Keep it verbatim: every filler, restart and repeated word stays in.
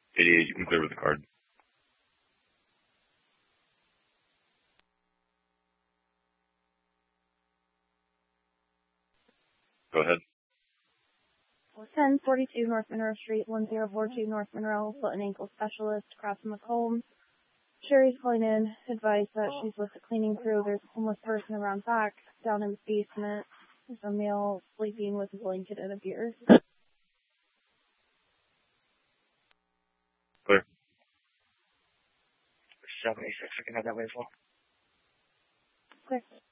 eighty-eight, you can clear with the card. Go ahead. ten forty-two North Monroe Street, one zero four two North Monroe, foot and ankle specialist, across from McCombs. Sherry's calling in, advised that she's with the cleaning crew. There's a homeless person around back, down in the basement. There's a male sleeping with a blanket and a beer. Clear. seventy-six, I can have that way as well. Clear.